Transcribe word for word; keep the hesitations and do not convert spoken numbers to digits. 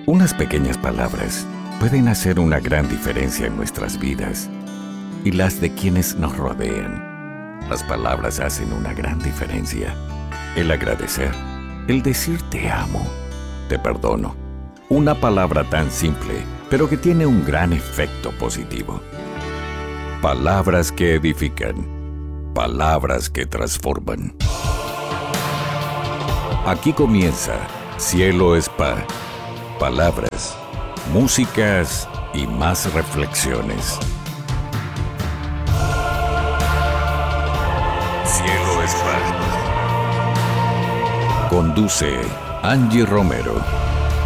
Unas pequeñas palabras pueden hacer una gran diferencia en nuestras vidas y las de quienes nos rodean. Las palabras hacen una gran diferencia. El agradecer, el decir te amo, te perdono. Una palabra tan simple, pero que tiene un gran efecto positivo. Palabras que edifican, palabras que transforman. Aquí comienza Cielo es Par. Palabras, músicas y más reflexiones. Cielo es Par. Conduce Angie Romero.